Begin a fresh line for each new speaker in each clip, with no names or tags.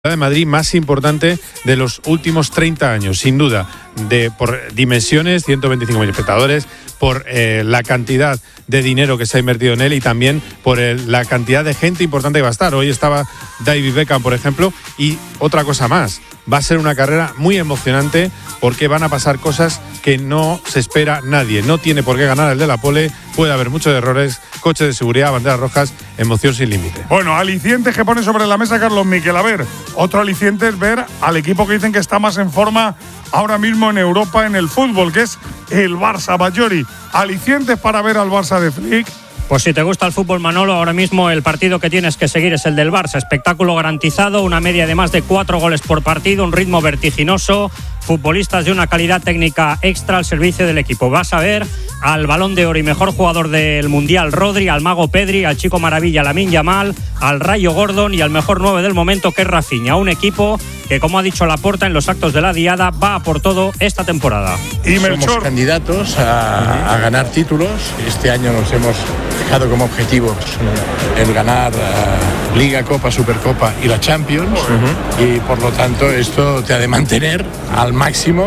de Madrid más importante de los últimos 30 años, sin duda, por dimensiones, 125.000 espectadores, por la cantidad de dinero que se ha invertido en él y también por la cantidad de gente importante que va a estar. Hoy estaba David Beckham, por ejemplo, y otra cosa más, va a ser una carrera muy emocionante porque van a pasar cosas que no se espera nadie. No tiene por qué ganar el de la pole, puede haber muchos errores, coches de seguridad, banderas rojas, emoción sin límite.
Bueno, alicientes que pone sobre la mesa Carlos Miquel. A ver, otro aliciente es ver al equipo que dicen que está más en forma ahora mismo en Europa en el fútbol, que es el Barça. Bajori, alicientes para ver al Barça de Flick.
Pues si te gusta el fútbol, Manolo, ahora mismo el partido que tienes que seguir es el del Barça. Espectáculo garantizado, una media de más de 4 goles por partido, un ritmo vertiginoso, futbolistas de una calidad técnica extra al servicio del equipo. Vas a ver al Balón de Oro y mejor jugador del Mundial, Rodri, al mago Pedri, al chico maravilla, Lamine Yamal, al Rayo Gordon y al mejor 9 del momento, que es Rafinha. Un equipo que, como ha dicho Laporta en los actos de la diada, va a por todo esta temporada.
Y
somos candidatos a ganar títulos. Este año nos hemos fijado como objetivos el ganar Liga, Copa, Supercopa y la Champions. Y por lo tanto esto te ha de mantener al máximo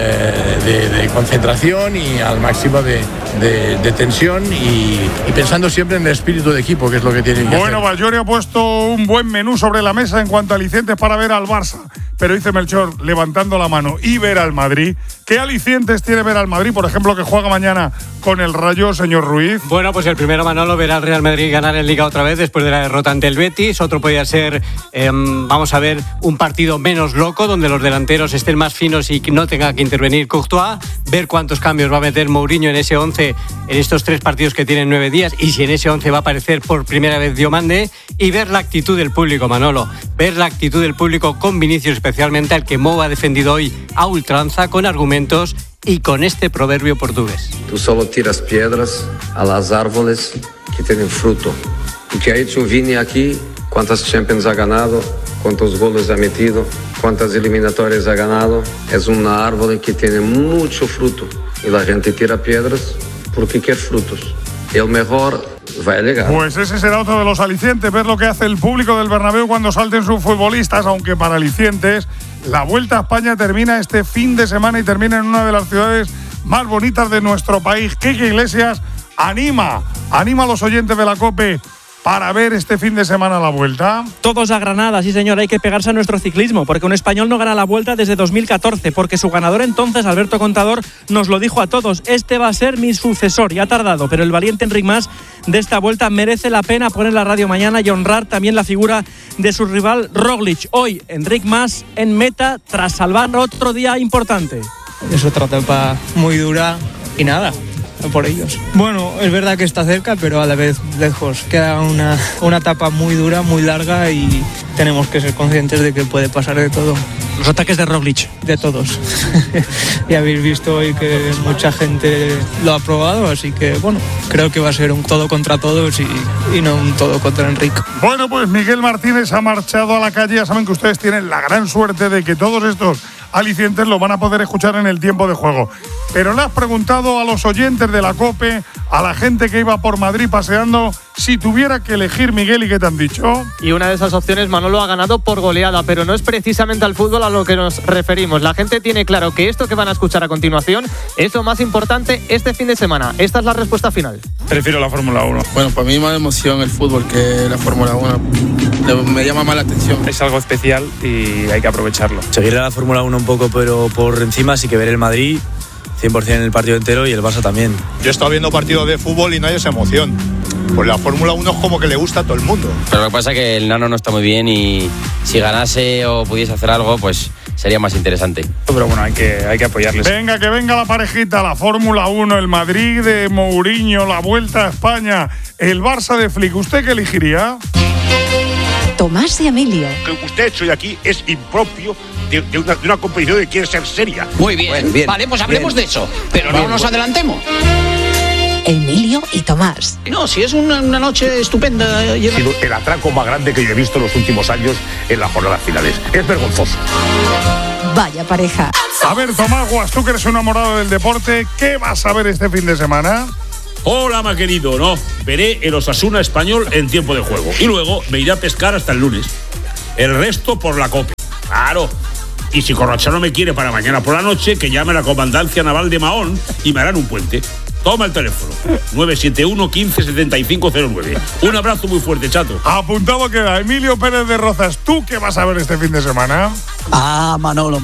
de concentración y al máximo de tensión y pensando siempre en el espíritu de equipo, que es lo que tiene que hacer.
Bueno, Bajori ha puesto un buen menú sobre la mesa en cuanto a alicientes para ver al Barça. Pero dice Melchor, levantando la mano, y ver al Madrid. ¿Qué alicientes tiene ver al Madrid? Por ejemplo, que juega mañana con el Rayo, señor Ruiz.
Bueno, pues el primero, Manolo, ver al Real Madrid ganar en Liga otra vez después de la derrota ante el Betis. Otro podría ser, vamos a ver, un partido menos loco, donde los delanteros estén más finos y no tenga que intervenir Courtois. Ver cuántos cambios va a meter Mourinho en ese 11 en estos 3 partidos que tienen 9 días y si en ese 11 va a aparecer por primera vez Diomande. Y ver la actitud del público, Manolo. Ver la actitud del público con Vinicius, especialmente al que Mo ha defendido hoy a ultranza, con argumentos y con este proverbio portugués.
Tú solo tiras piedras a las árboles que tienen fruto. Lo que ha hecho Vini aquí, cuántas Champions ha ganado, cuántos goles ha metido, cuántas eliminatorias ha ganado, es una árbol que tiene mucho fruto y la gente tira piedras porque quiere frutos. El mejor va a llegar.
Pues ese será otro de los alicientes, ver lo que hace el público del Bernabéu cuando salten sus futbolistas, aunque para alicientes la Vuelta a España termina este fin de semana y termina en una de las ciudades más bonitas de nuestro país. Quique Iglesias anima a los oyentes de la COPE para ver este fin de semana la Vuelta.
Todos a Granada, sí señor, hay que pegarse a nuestro ciclismo, porque un español no gana la Vuelta desde 2014, porque su ganador entonces, Alberto Contador, nos lo dijo a todos: este va a ser mi sucesor, y ha tardado, pero el valiente Enric Mas de esta Vuelta merece la pena poner la radio mañana y honrar también la figura de su rival Roglic. Hoy, Enric Mas en meta tras salvar otro día importante.
Es otra etapa muy dura y nada, por ellos. Bueno, es verdad que está cerca, pero a la vez lejos. Queda una etapa muy dura, muy larga y tenemos que ser conscientes de que puede pasar de todo.
Los ataques de Roglic.
De todos. Ya habéis visto hoy que mucha gente lo ha probado, así que bueno, creo que va a ser un todo contra todos y no un todo contra Enric.
Bueno, pues Miguel Martínez ha marchado a la calle. Ya saben que ustedes tienen la gran suerte de que todos estos alicientes lo van a poder escuchar en el tiempo de juego. Pero le has preguntado a los oyentes de la COPE, a la gente que iba por Madrid paseando, si tuviera que elegir, Miguel, ¿y qué te han dicho?
Y una de esas opciones, Manolo, ha ganado por goleada, pero no es precisamente al fútbol a lo que nos referimos. La gente tiene claro que esto que van a escuchar a continuación es lo más importante este fin de semana. Esta es la respuesta final.
Prefiero la Fórmula 1.
Bueno, para mí más emoción el fútbol que la Fórmula 1. Me llama más la atención.
Es algo especial y hay que aprovecharlo.
Seguiré a la Fórmula 1 un poco, pero por encima sí que ver el Madrid 100% en el partido entero y el Barça también.
Yo he estado viendo partidos de fútbol y no hay esa emoción. Pues la Fórmula 1 es como que le gusta a todo el mundo.
Pero lo que pasa es que el Nano no está muy bien y si ganase o pudiese hacer algo, pues sería más interesante.
Pero bueno, hay que apoyarles.
Venga, que venga la parejita, la Fórmula 1, el Madrid de Mourinho, la Vuelta a España, el Barça de Flick. ¿Usted qué elegiría?
Tomás y Emilio.
Lo que usted ha hecho hoy aquí es impropio de una competición que quiere ser seria.
Muy bien, bueno, bien, vale, pues hablemos de eso, pero bien, no nos adelantemos.
Emilio y Tomás.
No, si es una noche estupenda.
Ha sido el atraco más grande que yo he visto en los últimos años en las jornadas finales. Es vergonzoso.
Vaya pareja.
A ver, Tomás Guas, tú que eres un enamorado del deporte, ¿qué vas a ver este fin de semana?
Hola, ma querido, no. Veré el Osasuna español en tiempo de juego. Y luego me iré a pescar hasta el lunes. El resto por la COPE. Claro. Y si Corrochano me quiere para mañana por la noche, que llame a la Comandancia Naval de Mahón y me harán un puente. Toma el teléfono, 971 15 7509. Un abrazo muy fuerte, chato.
Apuntado queda. Emilio Pérez de Rozas, ¿tú qué vas a ver este fin de semana?
Manolo.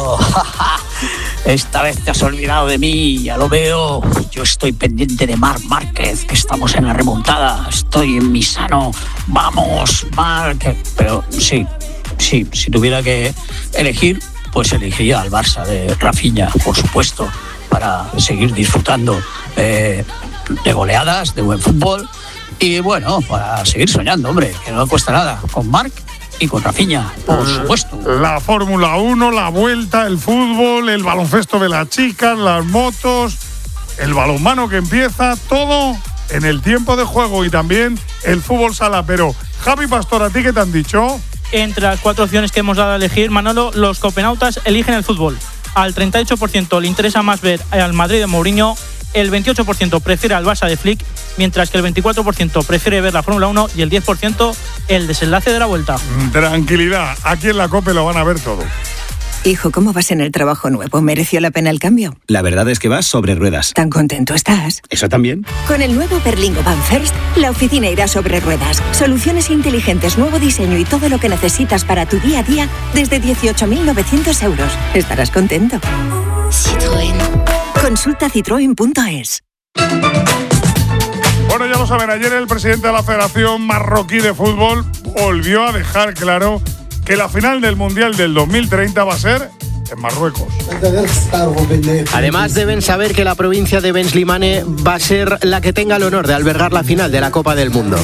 Esta vez te has olvidado de mí, ya lo veo. Yo estoy pendiente de Marc Márquez, que estamos en la remontada. Estoy en mi sano. Vamos, Marc. Pero sí, si tuviera que elegir, pues elegiría al Barça de Rafinha, por supuesto, para seguir disfrutando de goleadas, de buen fútbol y bueno, para seguir soñando, hombre, que no cuesta nada, con Marc y con Rafinha, por supuesto.
La Fórmula 1, la Vuelta, el fútbol, el baloncesto de las chicas, las motos, el balonmano que empieza, todo en el tiempo de juego y también el fútbol sala. Pero, Javi Pastor, ¿a ti qué te han dicho?
Entre las 4 opciones que hemos dado a elegir, Manolo, los copenautas eligen el fútbol. Al 38% le interesa más ver al Madrid de Mourinho, el 28% prefiere al Barça de Flick, mientras que el 24% prefiere ver la Fórmula 1 y el 10% el desenlace de la Vuelta.
Tranquilidad, aquí en la COPE lo van a ver todo.
Hijo, ¿cómo vas en el trabajo nuevo? ¿Mereció la pena el cambio?
La verdad es que vas sobre ruedas.
¿Tan contento estás?
¿Eso también?
Con el nuevo Berlingo Van First, la oficina irá sobre ruedas. Soluciones inteligentes, nuevo diseño y todo lo que necesitas para tu día a día desde 18.900 euros. Estarás contento. Citroën. Consulta citroen.es.
Bueno, ya lo saben, ayer el presidente de la Federación Marroquí de Fútbol volvió a dejar claro que la final del Mundial del 2030 va a ser en Marruecos.
Además, deben saber que la provincia de Ben Slimane va a ser la que tenga el honor de albergar la final de la Copa del Mundo.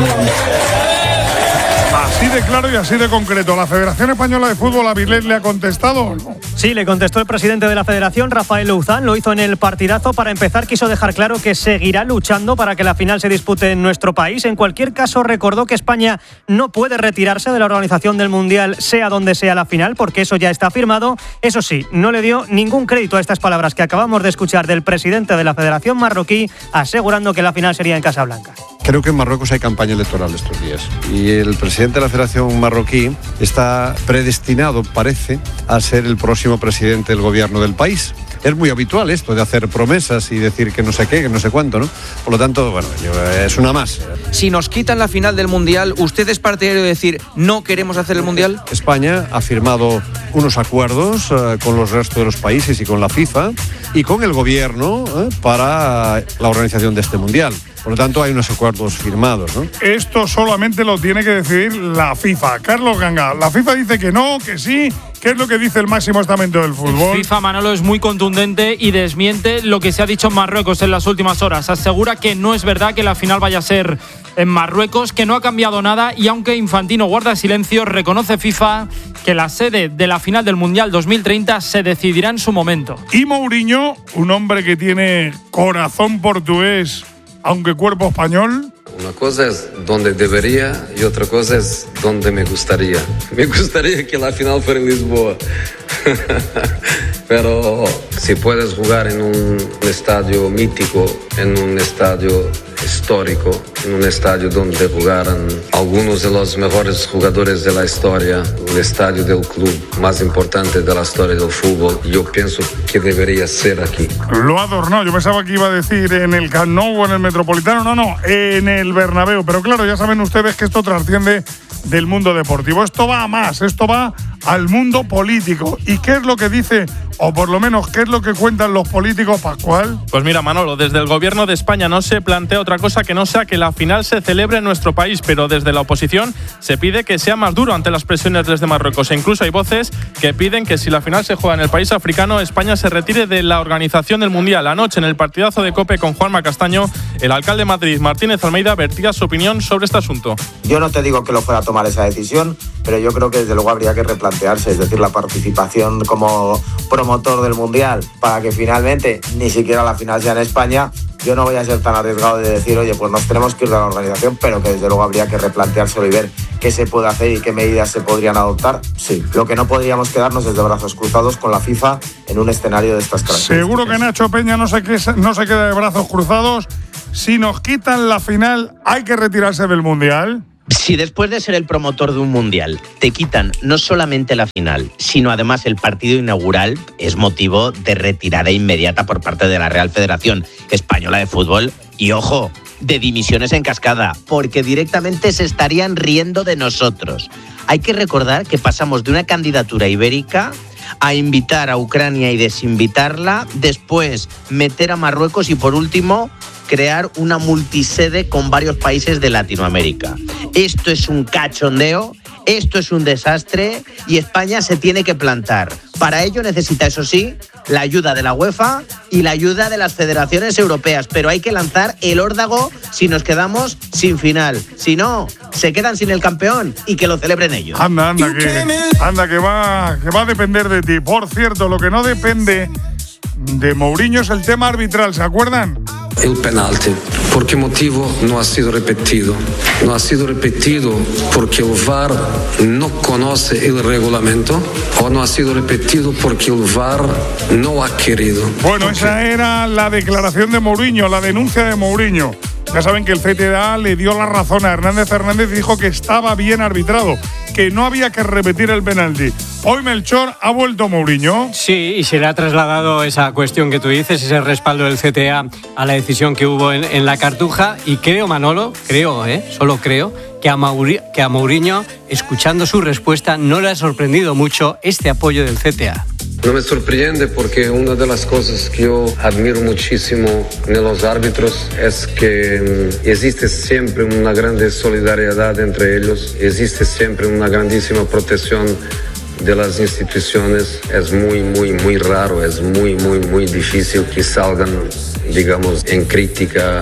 Así de claro y así de concreto. ¿La Federación Española de Fútbol a Vilés le ha contestado o no?
Sí, le contestó el presidente de la Federación, Rafael Louzán. Lo hizo en el partidazo. Para empezar, quiso dejar claro que seguirá luchando para que la final se dispute en nuestro país. En cualquier caso, recordó que España no puede retirarse de la organización del Mundial, sea donde sea la final, porque eso ya está firmado. Eso sí, no le dio ningún crédito a estas palabras que acabamos de escuchar del presidente de la Federación marroquí, asegurando que la final sería en Casablanca.
Creo que en Marruecos hay campaña electoral estos días y el presidente de la Federación marroquí está predestinado, parece, a ser el próximo presidente del gobierno del país. Es muy habitual esto de hacer promesas y decir que no sé qué, que no sé cuánto, ¿no? Por lo tanto, bueno, es una más.
Si nos quitan la final del Mundial, ¿usted es partidario de decir no queremos hacer el Mundial?
España ha firmado unos acuerdos con los restos de los países y con la FIFA y con el gobierno para la organización de este Mundial. Por lo tanto, hay unos acuerdos firmados, ¿no?
Esto solamente lo tiene que decidir la FIFA. Carlos Ganga, la FIFA dice que no, que sí. ¿Qué es lo que dice el máximo estamento del fútbol?
FIFA, Manolo, es muy contundente y desmiente lo que se ha dicho en Marruecos en las últimas horas. Asegura que no es verdad que la final vaya a ser en Marruecos, que no ha cambiado nada y aunque Infantino guarda silencio, reconoce FIFA que la sede de la final del Mundial 2030 se decidirá en su momento.
Y Mourinho, un hombre que tiene corazón portugués, aunque cuerpo español.
Una cosa es donde debería y otra cosa es donde me gustaría. Me gustaría que la final fuera en Lisboa. Pero si puedes jugar en un estadio mítico, en un estadio histórico, en un estadio donde jugaran algunos de los mejores jugadores de la historia, el estadio del club más importante de la historia del fútbol, yo pienso que debería ser aquí.
Lo ha adornado, yo pensaba que iba a decir en el Camp Nou o en el Metropolitano, no, en el Bernabéu, pero claro, ya saben ustedes que esto trasciende del mundo deportivo, esto va a más, esto va al mundo político. ¿Y qué es lo que dice, o por lo menos qué es lo que cuentan los políticos, Pascual?
Pues mira, Manolo, desde el gobierno de España no se plantea otra cosa que no sea que la final se celebre en nuestro país, pero desde la oposición se pide que sea más duro ante las presiones desde Marruecos e incluso hay voces que piden que si la final se juega en el país africano, España se retire de la organización del Mundial. Anoche en el partidazo de COPE con Juanma Castaño, el alcalde de Madrid, Martínez Almeida, vertía su opinión sobre este asunto.
Yo no te digo que lo fuera a tomar esa decisión, pero yo creo que desde luego habría que replantearse, es decir, la participación como promotor del Mundial para que finalmente ni siquiera la final sea en España. Yo no voy a ser tan arriesgado de decir, oye, pues nos tenemos que ir de la organización, pero que desde luego habría que replanteárselo y ver qué se puede hacer y qué medidas se podrían adoptar. Sí, lo que no podríamos quedarnos es de brazos cruzados con la FIFA en un escenario de estas características.
Seguro que Nacho Peña no se queda de brazos cruzados. Si nos quitan la final, ¿hay que retirarse del Mundial?
Si después de ser el promotor de un mundial te quitan no solamente la final, sino además el partido inaugural, es motivo de retirada inmediata por parte de la Real Federación Española de Fútbol y, ojo, de dimisiones en cascada, porque directamente se estarían riendo de nosotros. Hay que recordar que pasamos de una candidatura ibérica a invitar a Ucrania y desinvitarla, después meter a Marruecos y, por último, crear una multisede con varios países de Latinoamérica. Esto es un cachondeo, esto es un desastre y España se tiene que plantar. Para ello necesita, eso sí, la ayuda de la UEFA y la ayuda de las federaciones europeas, pero hay que lanzar el órdago si nos quedamos sin final. Si no, se quedan sin el campeón y que lo celebren ellos.
Anda, que va a depender de ti. Por cierto, lo que no depende de Mourinho es el tema arbitral, ¿se acuerdan?
El penalti. ¿Por qué motivo no ha sido repetido? No ha sido repetido porque el VAR no conoce el reglamento o no ha sido repetido porque el VAR no ha querido.
Bueno, esa era la declaración de Mourinho, la denuncia de Mourinho. Ya saben que el CTA le dio la razón a Hernández y dijo que estaba bien arbitrado, que no había que repetir el penalti. Hoy, Melchor, ¿ha vuelto Mourinho?
Sí, y se le ha trasladado esa cuestión que tú dices, ese respaldo del CTA a la decisión que hubo en la Cartuja. Y creo, Manolo, solo creo, que a Mourinho, escuchando su respuesta, no le ha sorprendido mucho este apoyo del CTA.
No me sorprende porque una de las cosas que yo admiro muchísimo en los árbitros es que existe siempre una grande solidaridad entre ellos, existe siempre una grandísima protección de las instituciones. Es muy raro, es muy difícil que salgan, digamos, en crítica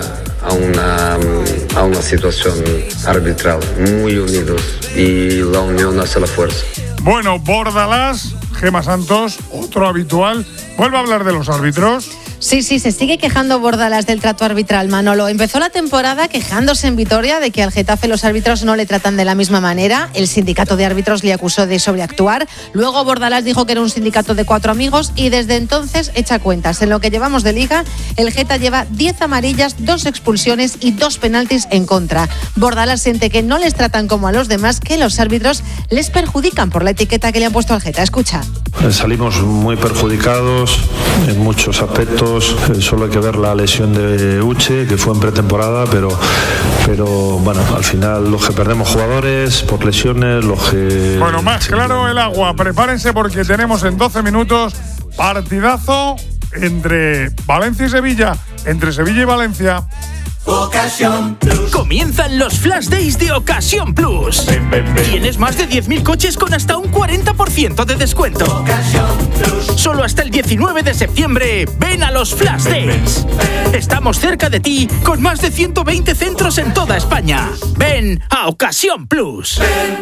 a una situación arbitral. Muy unidos y la unión hace la fuerza.
Bueno, Bordalás, Gemma Santos, otro habitual, vuelve a hablar de los árbitros.
Sí, se sigue quejando Bordalás del trato arbitral, Manolo. Empezó la temporada quejándose en Vitoria de que al Getafe los árbitros no le tratan de la misma manera. El sindicato de árbitros le acusó de sobreactuar. Luego Bordalás dijo que era un sindicato de 4 amigos y desde entonces echa cuentas. En lo que llevamos de liga, el Geta lleva 10 amarillas, 2 expulsiones y 2 penaltis en contra. Bordalás siente que no les tratan como a los demás, que los árbitros les perjudican por la etiqueta que le han puesto al Geta. Escucha.
Salimos muy perjudicados en muchos aspectos. Solo hay que ver la lesión de Uche, que fue en pretemporada, pero bueno, al final los que perdemos jugadores por lesiones, los que...
Bueno, más claro el agua. Prepárense porque tenemos en 12 minutos partidazo entre Valencia y Sevilla, entre Sevilla y Valencia.
Ocasión Plus. Comienzan los Flash Days de Ocasión Plus. Tienes más de 10.000 coches con hasta un 40% de descuento. Ocasión Plus. Solo hasta el 19 de septiembre. Ven a los Flash Days. Estamos cerca de ti con más de 120 centros en toda España. Ven a Ocasión Plus.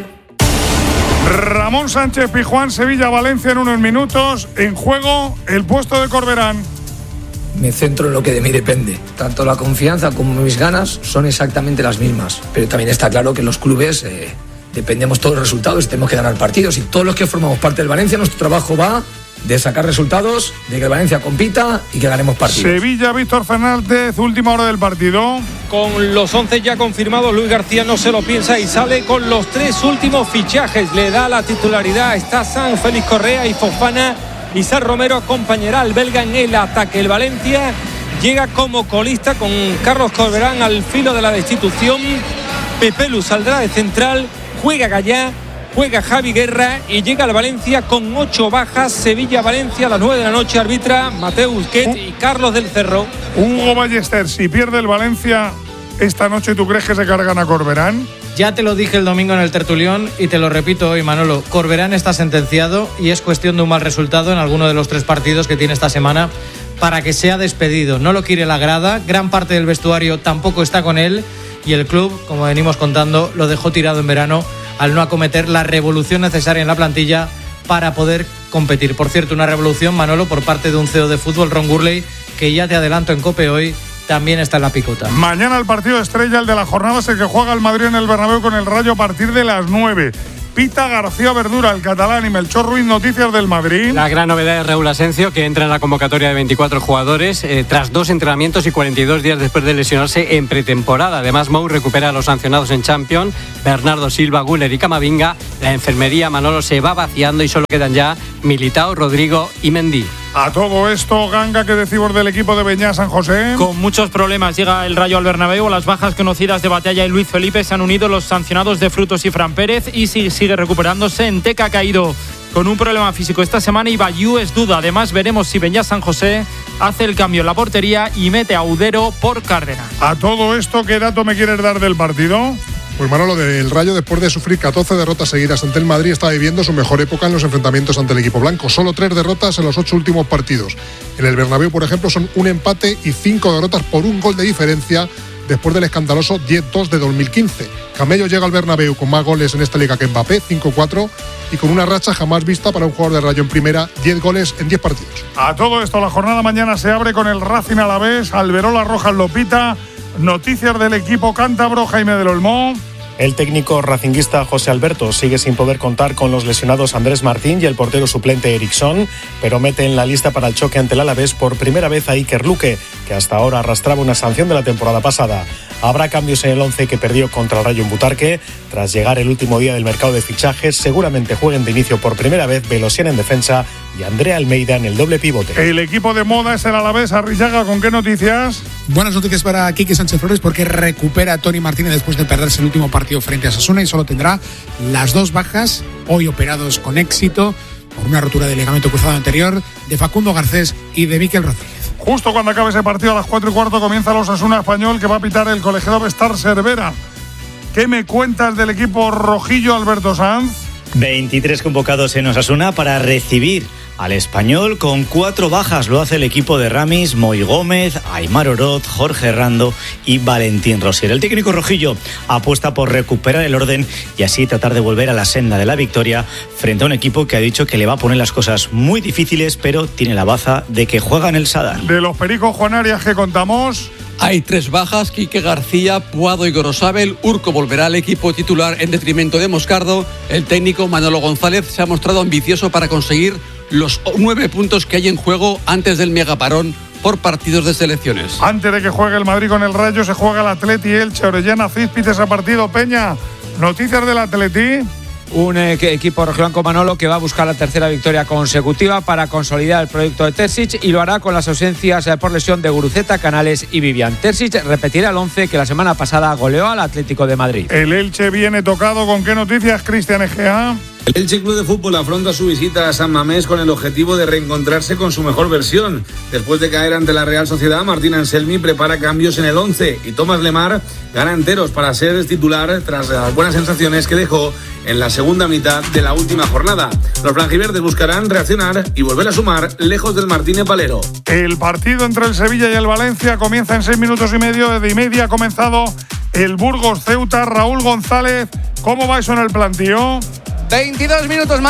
Ramón Sánchez Pizjuán, Sevilla-Valencia en unos minutos. En juego el puesto de Corberán.
Me centro en lo que de mí depende. Tanto la confianza como mis ganas son exactamente las mismas. Pero también está claro que los clubes dependemos todos los resultados y tenemos que ganar partidos. Y todos los que formamos parte del Valencia, nuestro trabajo va de sacar resultados, de que el Valencia compita y que ganemos partidos.
Sevilla, Víctor Fernández, última hora del partido.
Con los 11 ya confirmados, Luis García no se lo piensa y sale con los 3 últimos fichajes. Le da la titularidad a Stassan, Félix Correa y Fofana. Isar Romero acompañará al belga en el ataque. El Valencia llega como colista con Carlos Corberán al filo de la destitución. Pepelu saldrá de central, juega Gallá, juega Javi Guerra y llega al Valencia con 8 bajas. Sevilla-Valencia a las 9 de la noche arbitra Mateu Busquets y Carlos del Cerro.
Hugo Ballester, si pierde el Valencia esta noche, ¿tú crees que se cargan a Corberán?
Ya te lo dije el domingo en el tertulión y te lo repito hoy, Manolo. Corberán está sentenciado y es cuestión de un mal resultado en alguno de los 3 partidos que tiene esta semana para que sea despedido. No lo quiere la grada, gran parte del vestuario tampoco está con él y el club, como venimos contando, lo dejó tirado en verano al no acometer la revolución necesaria en la plantilla para poder competir. Por cierto, una revolución, Manolo, por parte de un CEO de fútbol, Ron Gurley, que ya te adelanto en COPE hoy, también está en la picota.
Mañana el partido estrella, el de la jornada, es el que juega el Madrid en el Bernabéu con el Rayo a partir de las 9. Pita García Verdura, el catalán, y Melchor Ruiz, noticias del Madrid.
La gran novedad es Raúl Asencio, que entra en la convocatoria de 24 jugadores tras 2 entrenamientos y 42 días después de lesionarse en pretemporada. Además, Mou recupera a los sancionados en Champions, Bernardo Silva, Güler y Camavinga. La enfermería, Manolo, se va vaciando y solo quedan ya Militao, Rodrigo y Mendy.
A todo esto, Ganga, ¿qué decimos del equipo de Beñat San José?
Con muchos problemas llega el Rayo al Bernabéu. A las bajas conocidas de Batalla y Luis Felipe se han unido los sancionados de Frutos y Fran Pérez, y sigue recuperándose. Enteca ha caído con un problema físico esta semana y Bayú es duda. Además, veremos si Beñat San José hace el cambio en la portería y mete a Udero por Cárdenas.
A todo esto, ¿qué dato me quieres dar del partido?
Pues Manolo, del Rayo, después de sufrir 14 derrotas seguidas ante el Madrid, está viviendo su mejor época en los enfrentamientos ante el equipo blanco. Solo 3 derrotas en los 8 últimos partidos. En el Bernabéu, por ejemplo, son un empate y 5 derrotas por un gol de diferencia después del escandaloso 10-2 de 2015. Camello llega al Bernabéu con más goles en esta liga que Mbappé, 5-4, y con una racha jamás vista para un jugador de Rayo en primera, 10 goles en 10 partidos.
A todo esto, la jornada mañana se abre con el Racing Alavés, Alberola Rojas Lopita, noticias del equipo cántabro, Jaime del Olmo.
El técnico racinguista José Alberto sigue sin poder contar con los lesionados Andrés Martín y el portero suplente Eriksson, pero mete en la lista para el choque ante el Alavés por primera vez a Iker Luque, que hasta ahora arrastraba una sanción de la temporada pasada. Habrá cambios en el 11 que perdió contra el Rayo en Butarque. Tras llegar el último día del mercado de fichajes, seguramente jueguen de inicio por primera vez Velosian en defensa y Andrea Almeida en el doble pivote.
El equipo de moda es el Alavés. Arrillaga, ¿con qué noticias?
Buenas noticias para Quique Sánchez Flores, porque recupera a Toni Martínez después de perderse el último partido frente a Osasuna y solo tendrá las 2 bajas, hoy operados con éxito por una rotura del ligamento cruzado anterior, de Facundo Garcés y de Miquel Rodríguez.
Justo cuando acabe ese partido, a las 4:15, comienza el Osasuna Español, que va a pitar el colegiado Bestar Cervera. ¿Qué me cuentas del equipo rojillo, Alberto Sanz?
23 convocados en Osasuna para recibir al Español, con 4 bajas. Lo hace el equipo de Ramis, Moy Gómez, Aimar Oroz, Jorge Herrando y Valentín Rosier. El técnico rojillo apuesta por recuperar el orden y así tratar de volver a la senda de la victoria frente a un equipo que ha dicho que le va a poner las cosas muy difíciles, pero tiene la baza de que juega en el Sadar.
De los Pericos, Juan Arias, ¿qué contamos?
Hay 3 bajas: Quique García, Puado y Gorosabel. Urco volverá al equipo titular en detrimento de Moscardo. El técnico Manolo González se ha mostrado ambicioso para conseguir los 9 puntos que hay en juego antes del megaparón por partidos de selecciones.
Antes de que juegue el Madrid con el Rayo, se juega el Atleti Elche, Orellana Císpites a partido. Peña, noticias del Atleti.
Un equipo rojiblanco, Manolo, que va a buscar la tercera victoria consecutiva para consolidar el proyecto de Terzic, y lo hará con las ausencias por lesión de Guruceta, Canales y Vivian. Terzic repetirá el 11 que la semana pasada goleó al Atlético de Madrid.
El Elche viene tocado. ¿Con qué noticias, Cristian Egea?
El Elche Club de Fútbol afronta su visita a San Mamés con el objetivo de reencontrarse con su mejor versión. Después de caer ante la Real Sociedad, Martín Anselmi prepara cambios en el 11 y Tomás Lemar gana enteros para ser titular tras las buenas sensaciones que dejó en la segunda mitad de la última jornada. Los blanquiverdes buscarán reaccionar y volver a sumar lejos del Martínez Valero.
El partido entre el Sevilla y el Valencia comienza en 6 minutos y medio. De y media ha comenzado el Burgos Ceuta. Raúl González, ¿cómo va eso en el plantío?
22 minutos más.